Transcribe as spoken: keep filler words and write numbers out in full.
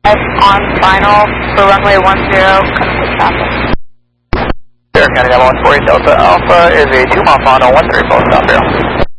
on final for runway one zero, coming to traffic. Sierra County nine one four eight Delta Alpha is a two mile final, one three four, stop zero.